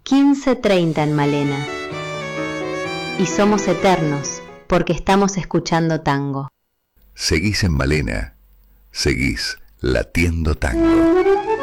15:30 en Malena. Y somos eternos porque estamos escuchando tango. Seguís en Malena, seguís latiendo tango.